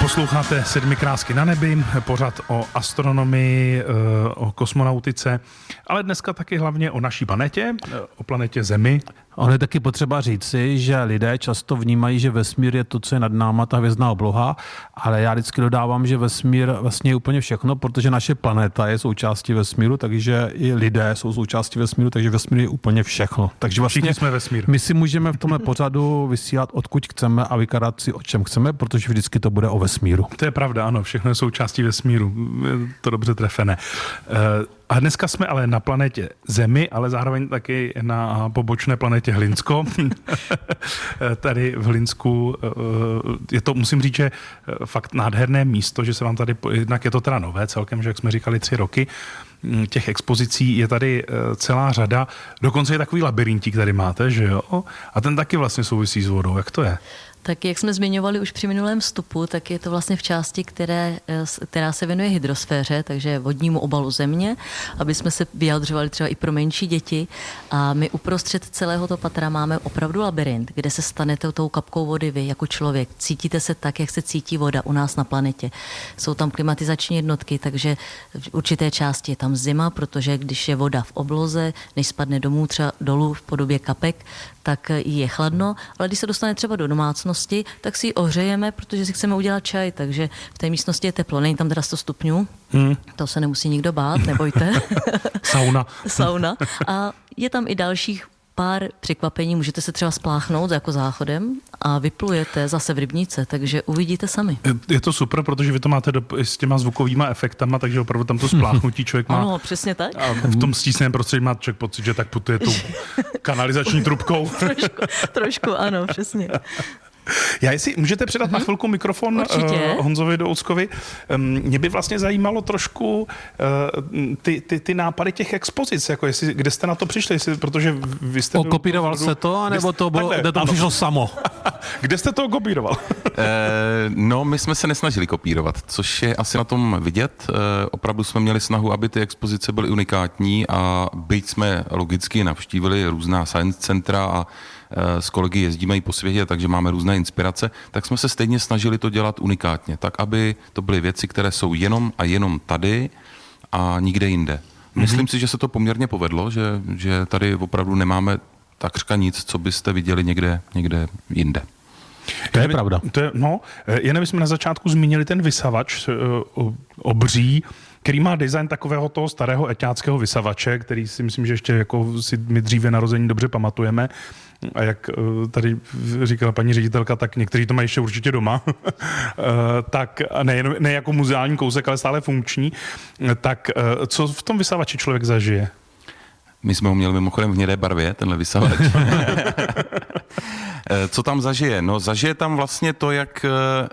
Posloucháte Sedmi krásky na nebi, pořad o astronomii, o kosmonautice, ale dneska taky hlavně o naší planetě, o planetě Zemi. Ono je taky potřeba říci, že lidé často vnímají, že vesmír je to, co je nad náma, ta hvězdná obloha, ale já vždycky dodávám, že vesmír vlastně je úplně všechno, protože naše planeta je součástí vesmíru, takže i lidé jsou součástí vesmíru, takže vesmír je úplně všechno. Takže vlastně jsme vesmír. My si můžeme v tomhle pořadu vysílat odkud chceme a vykadat si o čem chceme, protože vždycky to bude o vesmíru. To je pravda, ano, všechno je součástí vesmíru, je to dobře trefené. A dneska jsme ale na planetě Zemi, ale zároveň taky na pobočné planetě Hlinsko. Tady v Hlinsku je to, musím říct, že fakt nádherné místo, že se vám tady, jednak je to teda nové celkem, že jak jsme říkali 3 roky, těch expozicí je tady celá řada, dokonce je takový labirintík tady máte, že jo? A ten taky vlastně souvisí s vodou, jak to je? Tak jak jsme zmiňovali už při minulém vstupu, tak je to vlastně v části, která se věnuje hydrosféře, takže vodnímu obalu Země, aby jsme se vyjadřovali třeba i pro menší děti. A my uprostřed celého toho patra máme opravdu labirint, kde se stanete tou kapkou vody vy jako člověk. Cítíte se tak, jak se cítí voda u nás na planetě. Jsou tam klimatizační jednotky, takže v určité části je tam zima, protože když je voda v obloze, než spadne domů třeba dolů v podobě kapek, tak je chladno, ale když se dostane třeba do domácnosti, tak si ji ohřejeme, protože si chceme udělat čaj, takže v té místnosti je teplo, není tam teda 100 stupňů, to se nemusí nikdo bát, nebojte. Sauna. A je tam i dalších pár překvapení, můžete se třeba spláchnout jako záchodem a vyplujete zase v rybníce, takže uvidíte sami. Je to super, protože vy to máte s těma zvukovýma efektama, takže opravdu tam to spláchnutí člověk má. Ano, přesně tak. A v tom stísném prostředí má člověk pocit, že tak putuje tou kanalizační trubkou. trošku, ano, přesně. Já jestli můžete předat na chvilku mikrofon Honzovi Douckovi. Mě by vlastně zajímalo trošku ty nápady těch expozic, jako jestli, kde jste na to přišli, protože vy jste... Okopíroval se to, anebo to bylo, kde to přišlo samo? Kde jste to kopíroval? No, my jsme se nesnažili kopírovat, což je asi na tom vidět. Opravdu jsme měli snahu, aby ty expozice byly unikátní a byť jsme logicky navštívili různá science centra a s kolegy jezdíme i po světě, takže máme různé inspirace, tak jsme se stejně snažili to dělat unikátně, tak aby to byly věci, které jsou jenom a jenom tady a nikde jinde. Myslím si, že se to poměrně povedlo, že tady opravdu nemáme takřka nic, co byste viděli někde jinde. To je pravda. Jen my jsme na začátku zmínili ten vysavač obří, který má design takového toho starého eťáckého vysavače, který si myslím, že ještě jako si my dříve narození dobře pamatujeme. A jak tady říkala paní ředitelka, tak někteří to mají ještě určitě doma. Tak ne jako muzeální kousek, ale stále funkční. Tak co v tom vysavači člověk zažije? My jsme ho měli mimochodem v hnědé barvě, tenhle vysavač. Co tam zažije? No, zažije tam vlastně to, jak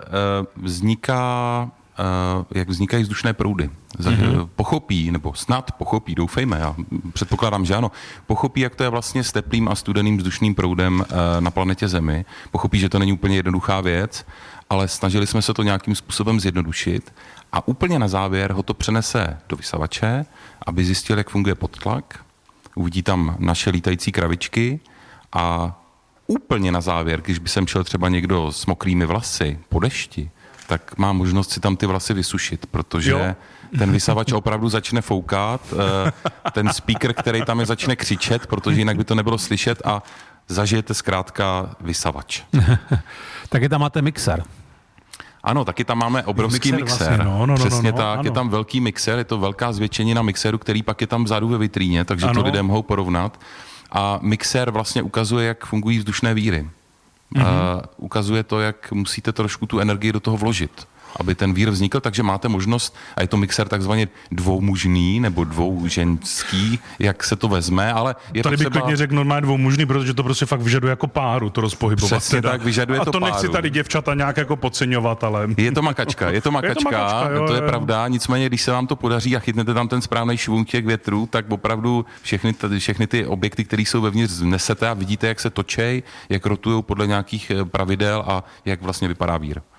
vznikají vzdušné proudy. Pochopí, nebo snad pochopí, doufejme, já předpokládám, že ano, pochopí, jak to je vlastně s teplým a studeným vzdušným proudem na planetě Zemi. Pochopí, že to není úplně jednoduchá věc, ale snažili jsme se to nějakým způsobem zjednodušit a úplně na závěr ho to přenese do vysavače, aby zjistil, jak funguje podtlak. Uvidí tam naše lítající kravičky a úplně na závěr, když by sem šel třeba někdo s mokrými vlasy po dešti, tak má možnost si tam ty vlasy vysušit, protože ten vysavač opravdu začne foukat, ten speaker, který tam je, začne křičet, protože jinak by to nebylo slyšet a zažijete zkrátka vysavač. Taky tam máte mixer. Ano, taky tam máme obrovský mixer. Vlastně, Přesně tak, je tam velký mixer, je to velká zvětšenina mixeru, který pak je tam vzadu ve vitríně, takže to lidé mohou porovnat. A mixer vlastně ukazuje, jak fungují vzdušné víry. Ukazuje to, jak musíte trošku tu energii do toho vložit, aby ten vír vznikl, takže máte možnost, a je to mixer takzvaně dvoumužný nebo dvouženský, jak se to vezme, ale je tady bych klidně řekl normálně dvoumužný, protože to prostě fakt vyžaduje jako páru to rozpohybovat. Přesně tak, vyžaduje to páru. A to nechci tady děvčata nějak jako podceňovat, ale... Je to makačka, to je pravda, nicméně, když se vám to podaří a chytnete tam ten správný švuntěk větru, tak opravdu všechny ty objekty, které jsou vevnitř, nesete a vidíte, jak se točej, jak rotujou podle nějakých pravidel a jak vlastně vypadá vír.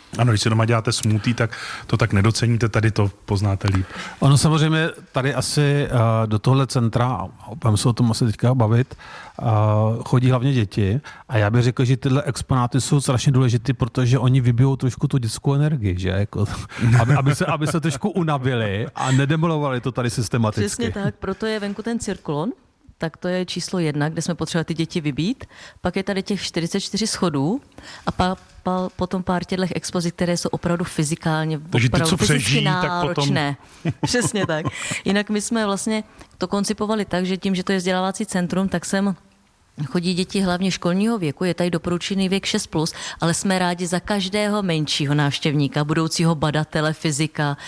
Ano, když si doma děláte smoothie, tak to tak nedoceníte, tady to poznáte líp. Ono samozřejmě tady asi do tohle centra, budeme se o tom asi teďka bavit, chodí hlavně děti a já bych řekl, že tyhle exponáty jsou strašně důležité, protože oni vybijou trošku tu dětskou energii, že? Jako, aby se trošku unavili a nedemolovali to tady systematicky. Přesně tak, proto je venku ten cirkulon, tak to je číslo 1, kde jsme potřebovali ty děti vybít. Pak je tady těch 44 schodů a potom pár těchto expozic, které jsou opravdu fyzikálně fyzicky náročné. Přesně tak. Jinak my jsme vlastně to koncipovali tak, že tím, že to je vzdělávací centrum, tak chodí děti hlavně školního věku, je tady doporučený věk 6+, ale jsme rádi za každého menšího návštěvníka, budoucího badatele, fyzika,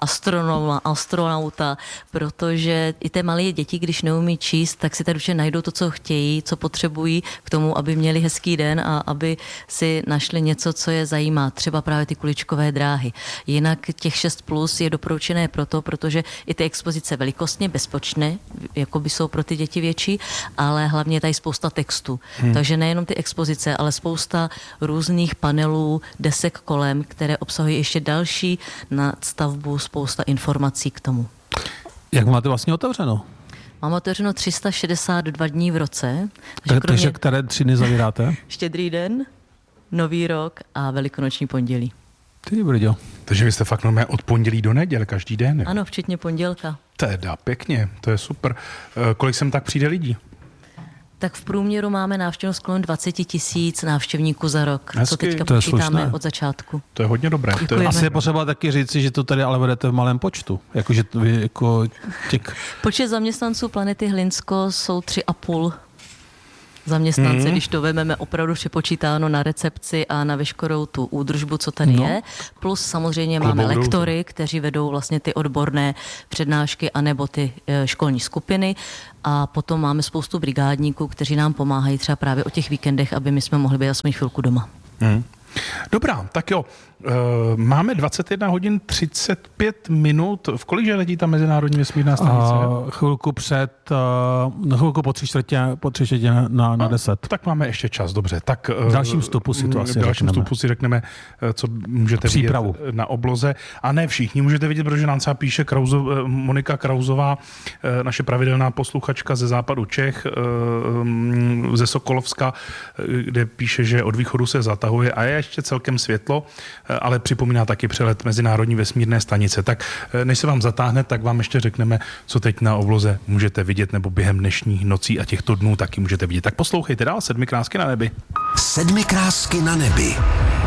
astronauta, protože i ty malé děti, když neumí číst, tak si tady určitě najdou to, co chtějí, co potřebují k tomu, aby měli hezký den a aby si našli něco, co je zajímá, třeba právě ty kuličkové dráhy. Jinak těch 6+ je doporučené protože i ty expozice velikostně bezpočné, jako by jsou pro ty děti větší, ale hlavně tady spousta textu. Takže nejenom ty expozice, ale spousta různých panelů, desek kolem, které obsahují ještě další nadstavbu, spousta informací k tomu. Jak máte vlastně otevřeno? Mám otevřeno 362 dní v roce. Takže které 3 dny zavíráte? Štědrý den, Nový rok a Velikonoční pondělí. Ty brďo. Takže vy jste fakt normálně od pondělí do neděle každý den? Ne? Ano, včetně pondělka. Teda pěkně, to je super. Kolik sem tak přijde lidí? Tak v průměru máme návštěvnost kolem 20 000 návštěvníků za rok. Hezky. Co teďka To je počítáme slušné. od začátku. To je hodně dobré. Asi je potřeba taky říci, že to tady ale vedete v malém počtu. Jakože vy jako Počet zaměstnanců Planety Hlinsko jsou 3,5 zaměstnance, když to vememe opravdu přepočítáno na recepci a na veškerou tu údržbu, co tady je. Plus samozřejmě máme lektory, kteří vedou vlastně ty odborné přednášky anebo ty školní skupiny a potom máme spoustu brigádníků, kteří nám pomáhají třeba právě o těch víkendech, aby my jsme mohli být aspoň chvilku doma. Dobrá, tak jo. Máme 21 hodin 35 minut. V kolikže letí ta mezinárodní vesmírná stanice? Chvilku po 3/4 na 10. Tak máme ještě čas, dobře. Tak, v dalším vstupu si to asi řekneme, co můžete vidět na obloze. A ne všichni můžete vidět, protože nám třeba píše Monika Krauzová, naše pravidelná posluchačka ze západu Čech, ze Sokolovska, kde píše, že od východu se zatahuje a je ještě celkem světlo, ale připomíná taky přelet Mezinárodní vesmírné stanice. Tak než se vám zatáhne, tak vám ještě řekneme, co teď na obloze můžete vidět, nebo během dnešních nocí a těchto dnů taky můžete vidět. Tak poslouchejte dál 7 krásky na nebi. 7 krásky na nebi.